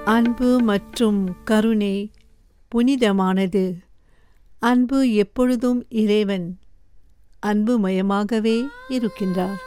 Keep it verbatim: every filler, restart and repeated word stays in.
அன்பு மற்றும் கருணை புனிதமானது. அன்பு எப்பொழுதும் இறைவன் அன்புமயமாகவே இருக்கின்றார்.